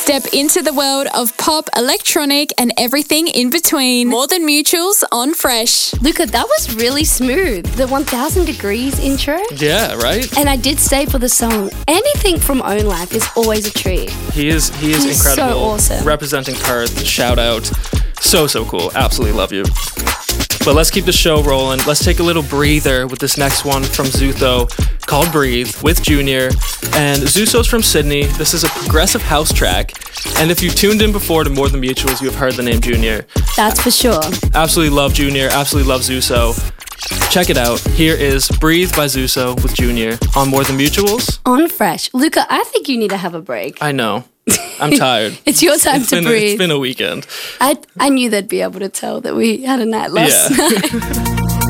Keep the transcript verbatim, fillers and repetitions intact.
Step into the world of pop, electronic, and everything in between. More Than Mutuals on Fresh. Luca, that was really smooth. The one thousand Degrees intro. Yeah, right? And I did stay for the song. Anything from Own Life is always a treat. He is he is He's incredible. so awesome. Representing Perth. Shout out. So, so cool. Absolutely love you. But let's keep the show rolling. Let's take a little breather with this next one from Zutho called Breathe with Junior. And Zutho's from Sydney. This is a progressive house track. And if you tuned in before to More Than Mutuals, you have heard the name Junior. That's for sure. Absolutely love Junior. Absolutely love Zutho. Check it out. Here is Breathe by Zutho with Junior on More Than Mutuals. On Fresh. Luca, I think you need to have a break. I know. I'm tired. It's your time it's to been, breathe. It's been a weekend. I I knew they'd be able to tell that we had a night last yeah. night.